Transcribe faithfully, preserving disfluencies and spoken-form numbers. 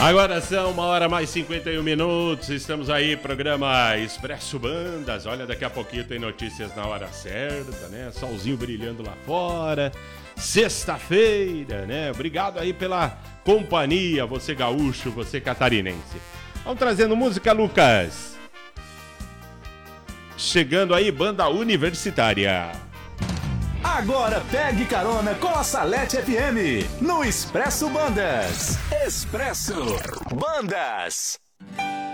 Agora são uma hora mais cinquenta e um minutos, estamos aí, programa Expresso Bandas. Olha, daqui a pouquinho tem notícias na hora certa, né? Solzinho brilhando lá fora, sexta-feira, né? Obrigado aí pela companhia, você gaúcho, você catarinense. Vamos trazendo música, Lucas. Chegando aí, banda universitária. Agora pegue carona com a Salete F M no Expresso Bandas. Expresso Bandas.